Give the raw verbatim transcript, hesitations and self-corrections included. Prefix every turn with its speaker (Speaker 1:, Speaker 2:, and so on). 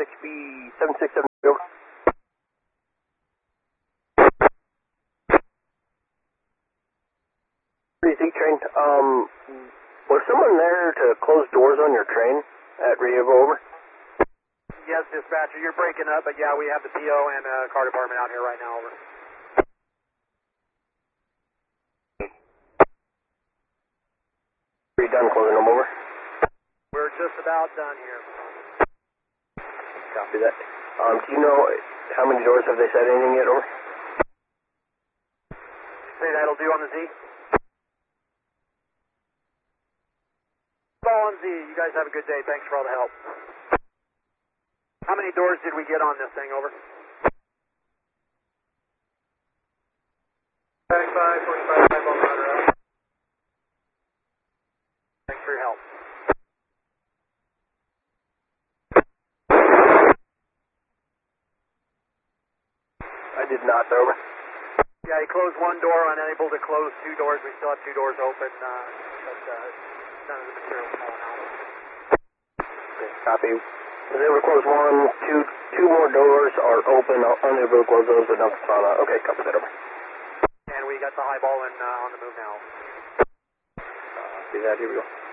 Speaker 1: H B seven six seven, over. Z train, um, was someone there to close doors on your train at Rio, over?
Speaker 2: Yes, dispatcher, you're breaking up, but yeah, we have the P O and uh, car department out here right now, over.
Speaker 1: Are you done closing them, over?
Speaker 2: We're just about done here.
Speaker 1: Copy that. Um, do you know how many doors have they said anything yet, over?
Speaker 2: Say that'll do on the Z? All on Z, you guys have a good day, thanks for all the help. How many doors did we get on this thing, over? thirty-five, forty-five, five on the router out. Thanks for your help.
Speaker 1: I did not, over.
Speaker 2: Yeah, he closed one door, unable to close two doors. We still have two doors open, uh, but uh, none of the material's falling out.
Speaker 1: Okay, copy. Was able to close one, two, two more doors are open, unable to close those, but nothing's falling out. Okay, copy that, over.
Speaker 2: And we got the high ball in, uh, on the move now.
Speaker 1: Uh, see that, here we go.